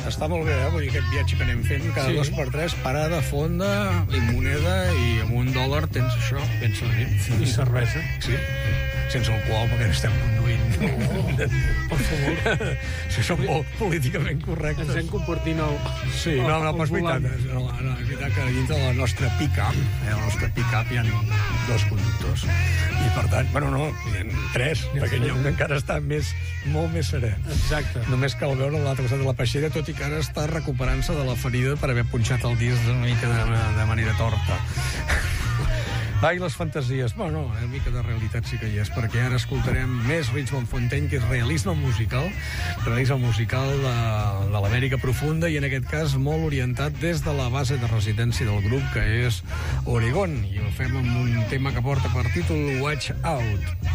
Està molt bé, vull dir, aquest viatge que anem fent cada 2 per 3, parada, fonda i moneda, i amb $1 tens això ben servit. I cervesa. Sí, sense alcohol, perquè estem conduint. Per favor. Si som molt políticament correctes. Ens hem compartit el... Sí, no, és veritat. És veritat que dintre de la nostra pick-up, hi ha 2 conductors. I per tant, bueno, no, hi ha 3, perquè el lloc encara està molt més serè. Exacte. Només cal veure l'altre costat de la peixera, tot i que ara està recuperant-se de la ferida per haver punxat el disc una mica de manera torta. Ai, les fantasies. Bueno, una mica de realitat sí que hi és, perquè ara escoltarem més Richmond Fontaine, que és realisme musical de l'Amèrica profunda, i en aquest cas molt orientat des de la base de residència del grup, que és Oregon, i ho fem amb un tema que porta per títol Watch Out.